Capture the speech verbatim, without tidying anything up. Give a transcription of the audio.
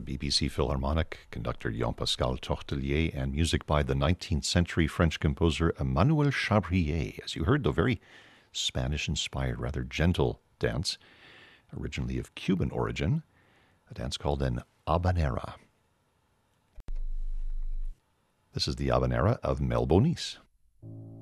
B B C Philharmonic, conductor Jean-Pascal Tortelier, and music by the nineteenth century French composer Emmanuel Chabrier. As you heard, the very Spanish-inspired, rather gentle dance, originally of Cuban origin, a dance called an habanera. This is the habanera of Mel Bonis.